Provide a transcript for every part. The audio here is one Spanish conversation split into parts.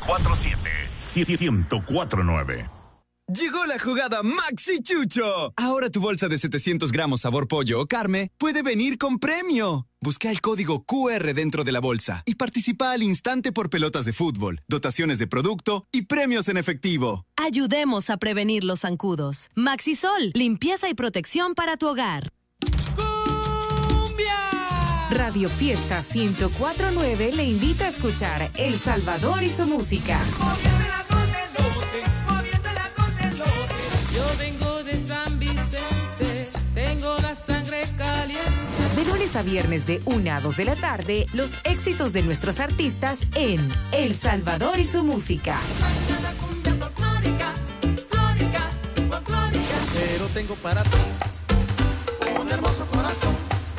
1049. Llegó la jugada Maxi Chucho. Ahora tu bolsa de 700 gramos sabor pollo o carne puede venir con premio. Busca el código QR dentro de la bolsa y participa al instante por pelotas de fútbol, dotaciones de producto y premios en efectivo. Ayudemos a prevenir los zancudos. Maxisol, limpieza y protección para tu hogar. Radio Fiesta 104.9 le invita a escuchar El Salvador y su música. Yo vengo de San Vicente, tengo la sangre caliente. De lunes a viernes de 1 a 2 de la tarde, los éxitos de nuestros artistas en El Salvador y su música. Pero tengo para ti un hermoso corazón.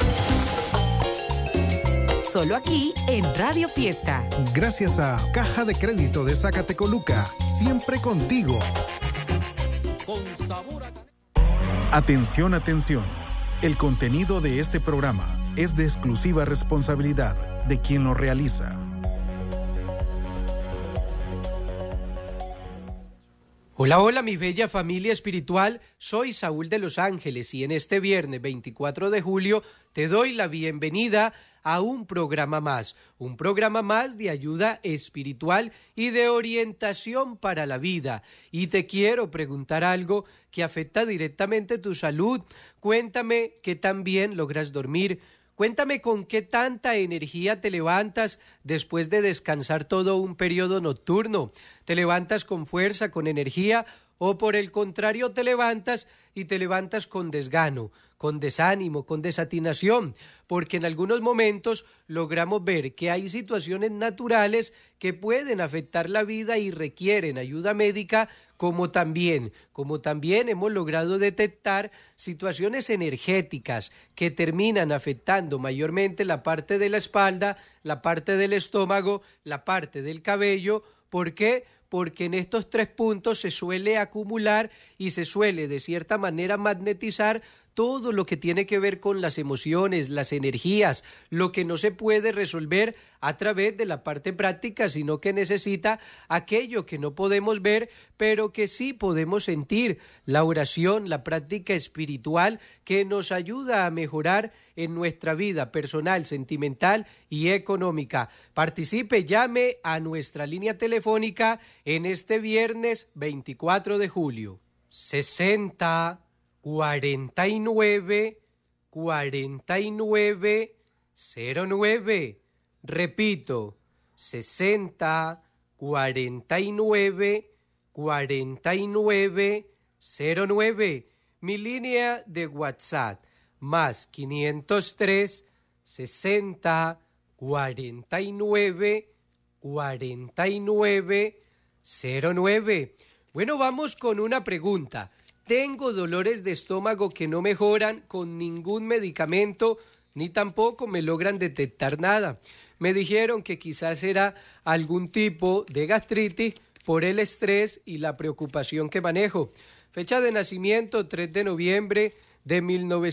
Solo aquí en Radio Fiesta. Gracias a Caja de Crédito de Zacatecoluca, siempre contigo. Con sabor a... Atención, atención. El contenido de este programa es de exclusiva responsabilidad de quien lo realiza. Hola, hola, mi bella familia espiritual. Soy Saúl de Los Ángeles y en este viernes 24 de julio te doy la bienvenida a un programa más de ayuda espiritual y de orientación para la vida. Y te quiero preguntar algo que afecta directamente tu salud. Cuéntame qué tan bien logras dormir. Cuéntame con qué tanta energía te levantas después de descansar todo un periodo nocturno. ¿Te levantas con fuerza, con energía o por el contrario te levantas con desgano, con desánimo, con desatinación? Porque en algunos momentos logramos ver que hay situaciones naturales que pueden afectar la vida y requieren ayuda médica, como también hemos logrado detectar situaciones energéticas que terminan afectando mayormente la parte de la espalda, la parte del estómago, la parte del cabello. ¿Por qué? Porque en estos 3 puntos se suele acumular y se suele de cierta manera magnetizar todo lo que tiene que ver con las emociones, las energías, lo que no se puede resolver a través de la parte práctica, sino que necesita aquello que no podemos ver, pero que sí podemos sentir, la oración, la práctica espiritual que nos ayuda a mejorar en nuestra vida personal, sentimental y económica. Participe, llame a nuestra línea telefónica en este viernes 24 de julio. 60 49 49 09. Repito, 60 49 49 09. Mi línea de WhatsApp, más 503 60 49 49 09. Bueno, vamos con una pregunta. Tengo dolores de estómago que no mejoran con ningún medicamento, ni tampoco me logran detectar nada. Me dijeron que quizás era algún tipo de gastritis por el estrés y la preocupación que manejo. Fecha de nacimiento 3 de noviembre de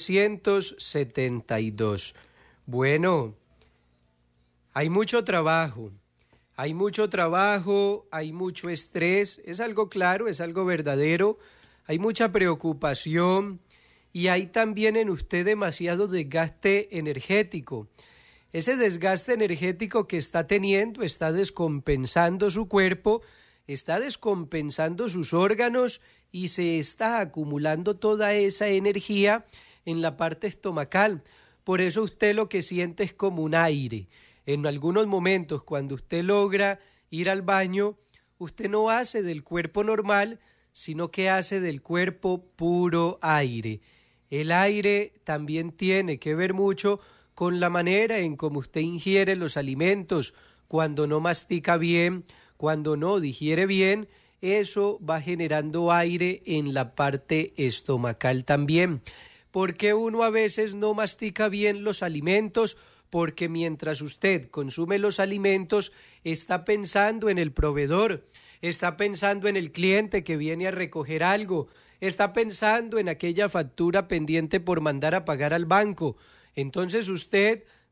1972. Bueno, hay mucho trabajo, hay mucho estrés, es algo claro, es algo verdadero. Hay mucha preocupación y hay también en usted demasiado desgaste energético. Ese desgaste energético que está teniendo está descompensando su cuerpo, está descompensando sus órganos y se está acumulando toda esa energía en la parte estomacal. Por eso usted lo que siente es como un aire. En algunos momentos, cuando usted logra ir al baño, usted no hace del cuerpo normal, sino que hace del cuerpo puro aire. El aire también tiene que ver mucho con la manera en cómo usted ingiere los alimentos. Cuando no mastica bien, cuando no digiere bien, eso va generando aire en la parte estomacal también. ¿Por qué uno a veces no mastica bien los alimentos? Porque mientras usted consume los alimentos, está pensando en el proveedor, está pensando en el cliente que viene a recoger algo, está pensando en aquella factura pendiente por mandar a pagar al banco. Entonces usted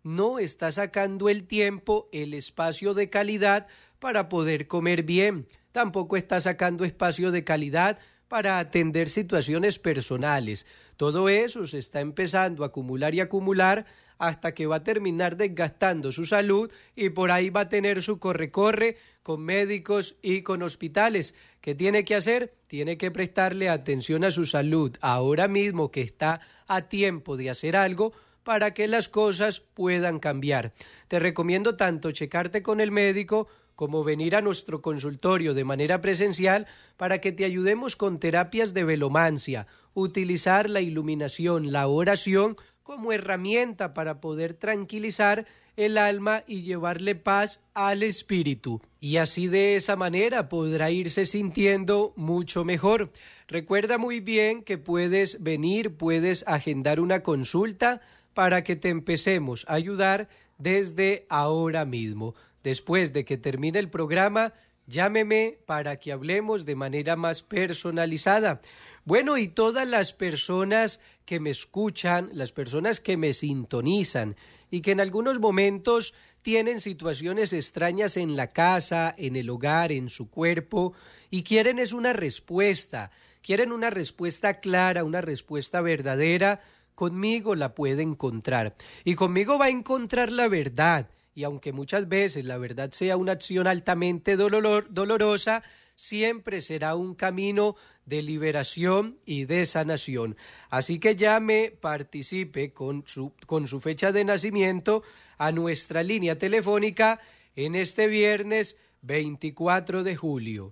no está sacando el tiempo, el espacio de calidad para poder comer bien. Tampoco está sacando espacio de calidad para atender situaciones personales. Todo eso se está empezando a acumular y acumular hasta que va a terminar desgastando su salud y por ahí va a tener su corre-corre con médicos y con hospitales. ¿Qué tiene que hacer? Tiene que prestarle atención a su salud ahora mismo que está a tiempo de hacer algo para que las cosas puedan cambiar. Te recomiendo tanto checarte con el médico como venir a nuestro consultorio de manera presencial para que te ayudemos con terapias de velomancia, utilizar la iluminación, la oración como herramienta para poder tranquilizar el alma y llevarle paz al espíritu. Y así de esa manera podrá irse sintiendo mucho mejor. Recuerda muy bien que puedes venir, puedes agendar una consulta para que te empecemos a ayudar desde ahora mismo. Después de que termine el programa, llámeme para que hablemos de manera más personalizada. Bueno, y todas las personas que me escuchan, las personas que me sintonizan y que en algunos momentos tienen situaciones extrañas en la casa, en el hogar, en su cuerpo y quieren una respuesta clara, una respuesta verdadera, conmigo la puede encontrar. Y conmigo va a encontrar la verdad. Y aunque muchas veces la verdad sea una acción altamente dolorosa, siempre será un camino de liberación y de sanación. Así que llame, participe con su fecha de nacimiento a nuestra línea telefónica en este viernes 24 de julio.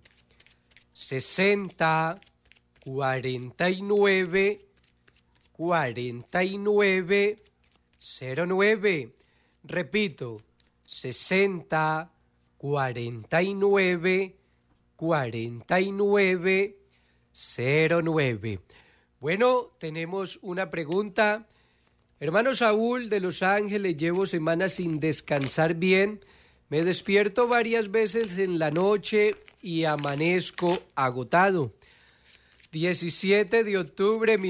60 49 49 09. Repito, 60 49 49 09. Bueno, tenemos una pregunta. Hermano Saúl de Los Ángeles, llevo semanas sin descansar bien. Me despierto varias veces en la noche y amanezco agotado. 17 de octubre de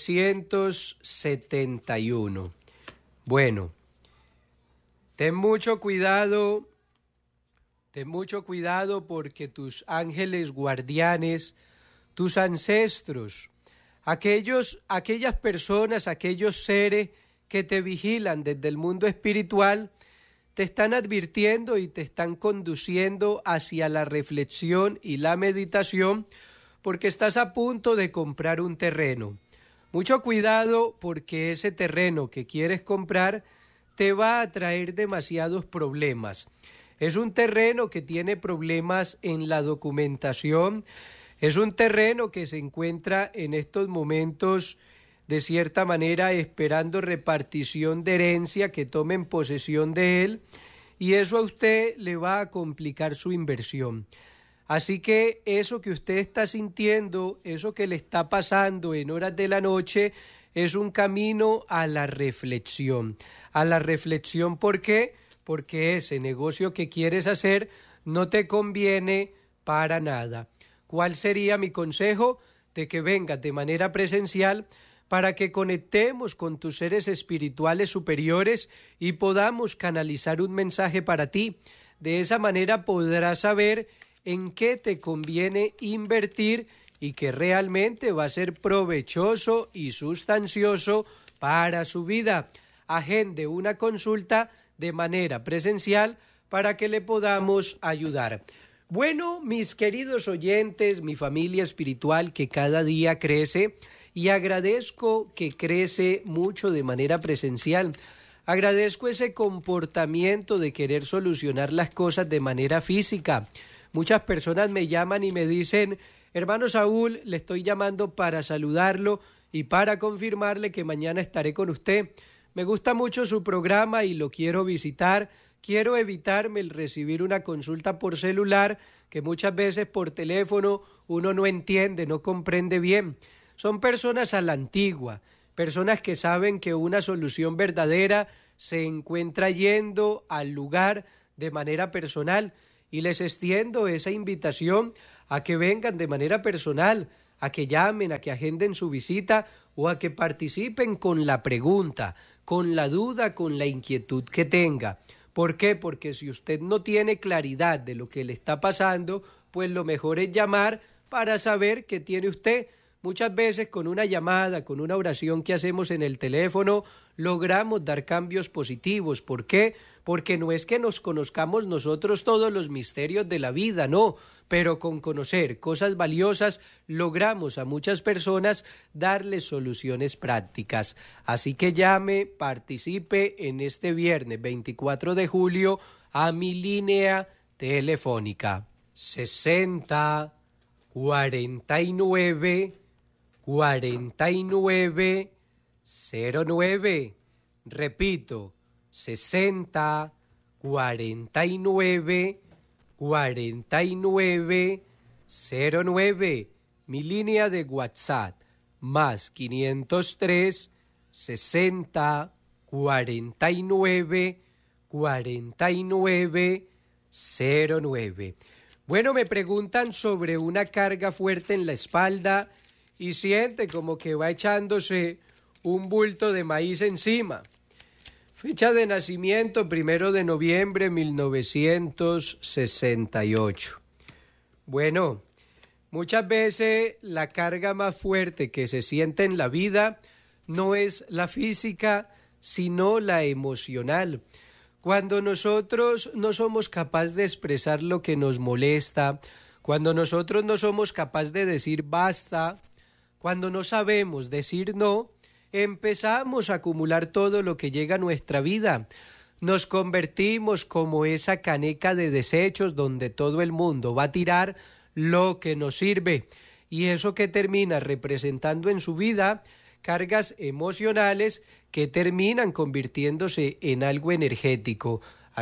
1971. Bueno, ten mucho cuidado porque tus ángeles guardianes, tus ancestros, aquellas personas, aquellos seres que te vigilan desde el mundo espiritual, te están advirtiendo y te están conduciendo hacia la reflexión y la meditación porque estás a punto de comprar un terreno. Mucho cuidado porque ese terreno que quieres comprar te va a traer demasiados problemas. Es un terreno que tiene problemas en la documentación, es un terreno que se encuentra en estos momentos de cierta manera esperando repartición de herencia, que tomen posesión de él, y eso a usted le va a complicar su inversión. Así que eso que usted está sintiendo, eso que le está pasando en horas de la noche, es un camino a la reflexión. A la reflexión, ¿por qué? Porque ese negocio que quieres hacer no te conviene para nada. ¿Cuál sería mi consejo? De que vengas de manera presencial para que conectemos con tus seres espirituales superiores y podamos canalizar un mensaje para ti. De esa manera podrás saber en qué te conviene invertir y que realmente va a ser provechoso y sustancioso para su vida. Agende una consulta de manera presencial para que le podamos ayudar. Bueno, mis queridos oyentes, mi familia espiritual que cada día crece, y agradezco que crece mucho de manera presencial. Agradezco ese comportamiento de querer solucionar las cosas de manera física. Muchas personas me llaman y me dicen: hermano Saúl, le estoy llamando para saludarlo y para confirmarle que mañana estaré con usted. Me gusta mucho su programa y lo quiero visitar. Quiero evitarme el recibir una consulta por celular, que muchas veces por teléfono uno no entiende, no comprende bien. Son personas a la antigua, personas que saben que una solución verdadera se encuentra yendo al lugar de manera personal. Y les extiendo esa invitación a que vengan de manera personal, a que llamen, a que agenden su visita o a que participen con la pregunta, con la duda, con la inquietud que tenga. ¿Por qué? Porque si usted no tiene claridad de lo que le está pasando, pues lo mejor es llamar para saber qué tiene usted. Muchas veces con una llamada, con una oración que hacemos en el teléfono, logramos dar cambios positivos. ¿Por qué? Porque no es que nos conozcamos nosotros todos los misterios de la vida, no, pero con conocer cosas valiosas logramos a muchas personas darles soluciones prácticas. Así que llame, participe en este viernes 24 de julio a mi línea telefónica 60 49 49 09. Repito, 60 49 49 09. Mi línea de WhatsApp, más 503 60 49 49 09. Bueno, me preguntan sobre una carga fuerte en la espalda y siente como que va echándose un bulto de maíz encima. Fecha de nacimiento, 1 de noviembre de 1968. Bueno, muchas veces la carga más fuerte que se siente en la vida no es la física, sino la emocional. Cuando nosotros no somos capaces de expresar lo que nos molesta, cuando nosotros no somos capaces de decir basta, cuando no sabemos decir no, empezamos a acumular todo lo que llega a nuestra vida. Nos convertimos como esa caneca de desechos donde todo el mundo va a tirar lo que nos sirve. Y eso que termina representando en su vida cargas emocionales que terminan convirtiéndose en algo energético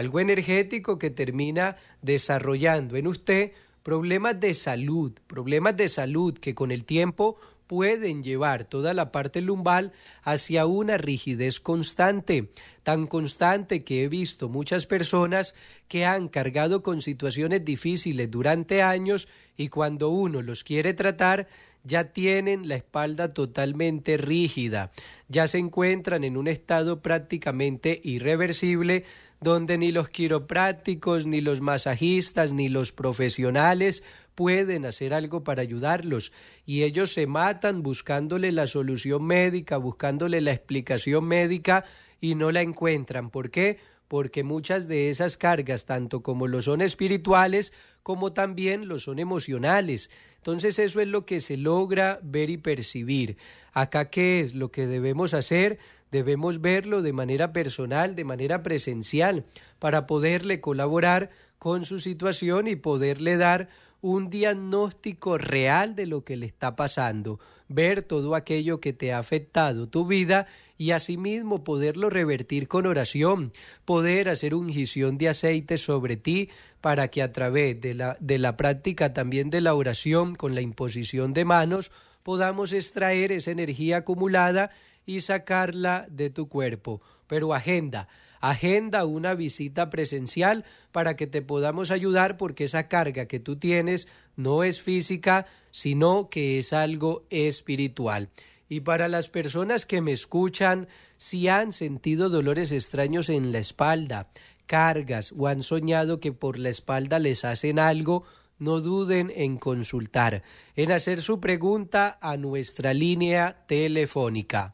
que termina desarrollando en usted problemas de salud que con el tiempo pueden llevar toda la parte lumbar hacia una rigidez constante, tan constante que he visto muchas personas que han cargado con situaciones difíciles durante años y cuando uno los quiere tratar ya tienen la espalda totalmente rígida, ya se encuentran en un estado prácticamente irreversible donde ni los quiroprácticos, ni los masajistas, ni los profesionales pueden hacer algo para ayudarlos y ellos se matan buscándole la solución médica, buscándole la explicación médica y no la encuentran. ¿Por qué? Porque muchas de esas cargas, tanto como lo son espirituales, como también lo son emocionales. Entonces eso es lo que se logra ver y percibir. Acá, ¿qué es lo que debemos hacer? Debemos verlo de manera personal, de manera presencial, para poderle colaborar con su situación y poderle dar un diagnóstico real de lo que le está pasando, ver todo aquello que te ha afectado tu vida y asimismo poderlo revertir con oración, poder hacer ungición de aceite sobre ti para que a través de la práctica también de la oración con la imposición de manos podamos extraer esa energía acumulada y sacarla de tu cuerpo. Pero agenda una visita presencial para que te podamos ayudar porque esa carga que tú tienes no es física, sino que es algo espiritual. Y para las personas que me escuchan, si han sentido dolores extraños en la espalda, cargas o han soñado que por la espalda les hacen algo, no duden en consultar, en hacer su pregunta a nuestra línea telefónica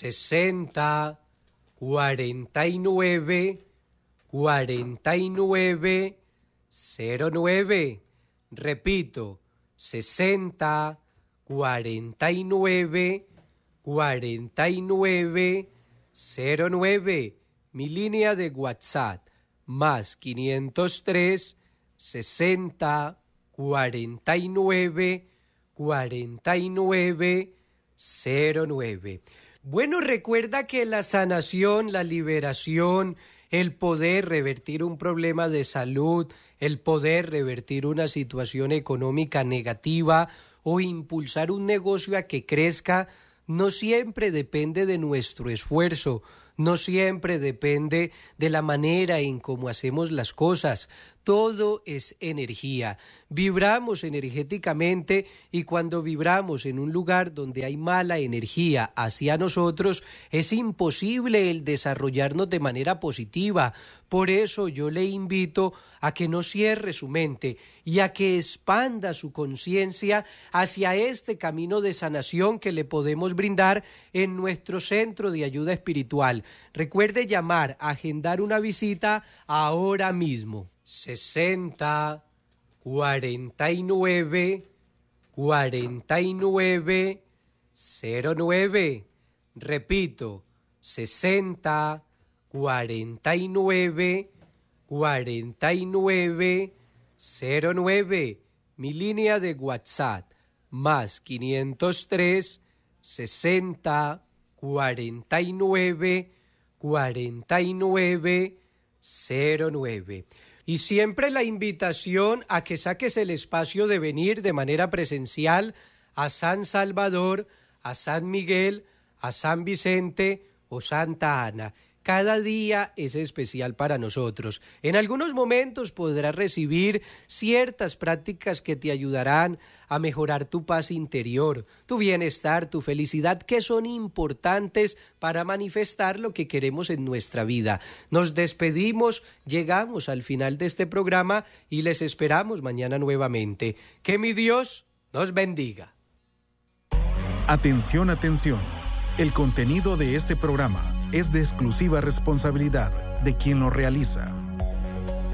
60 49 49 09. Repito, 60 49 49 09. Mi línea de WhatsApp, más 503 60 49 49 09. Bueno, recuerda que la sanación, la liberación, el poder revertir un problema de salud, el poder revertir una situación económica negativa o impulsar un negocio a que crezca, no siempre depende de nuestro esfuerzo, no siempre depende de la manera en cómo hacemos las cosas. Todo es energía. Vibramos energéticamente y cuando vibramos en un lugar donde hay mala energía hacia nosotros, es imposible el desarrollarnos de manera positiva. Por eso yo le invito a que no cierre su mente y a que expanda su conciencia hacia este camino de sanación que le podemos brindar en nuestro centro de ayuda espiritual. Recuerde llamar, agendar una visita ahora mismo. 60 49 49 09. Repito, 60 49 49 09. Mi línea de WhatsApp, más 503 60 49 49 09. Y siempre la invitación a que saques el espacio de venir de manera presencial a San Salvador, a San Miguel, a San Vicente o Santa Ana. Cada día es especial para nosotros. En algunos momentos podrás recibir ciertas prácticas que te ayudarán a mejorar tu paz interior, tu bienestar, tu felicidad, que son importantes para manifestar lo que queremos en nuestra vida. Nos despedimos, llegamos al final de este programa y les esperamos mañana nuevamente. Que mi Dios nos bendiga. Atención, atención. El contenido de este programa es de exclusiva responsabilidad de quien lo realiza.